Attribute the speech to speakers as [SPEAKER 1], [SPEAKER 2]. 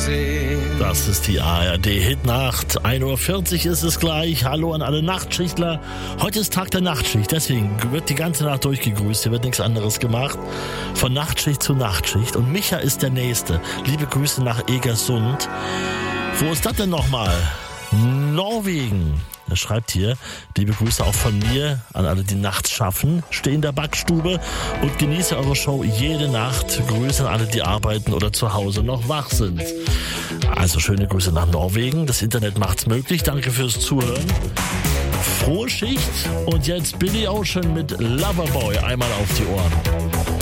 [SPEAKER 1] sehen.
[SPEAKER 2] Das ist die ARD-Hitnacht. 1:40 Uhr ist es gleich. Hallo an alle Nachtschichtler. Heute ist Tag der Nachtschicht, deswegen wird die ganze Nacht durchgegrüßt. Hier wird nichts anderes gemacht. Von Nachtschicht zu Nachtschicht. Und Micha ist der Nächste. Liebe Grüße nach Egersund. Wo ist das denn nochmal? Norwegen. Er schreibt hier, liebe Grüße auch von mir an alle, die nachts schaffen. Steh in der Backstube und genieße eure Show jede Nacht. Grüße an alle, die arbeiten oder zu Hause noch wach sind. Also schöne Grüße nach Norwegen. Das Internet macht's möglich. Danke fürs Zuhören. Frohe Schicht und jetzt Billy Ocean mit Loverboy einmal auf die Ohren.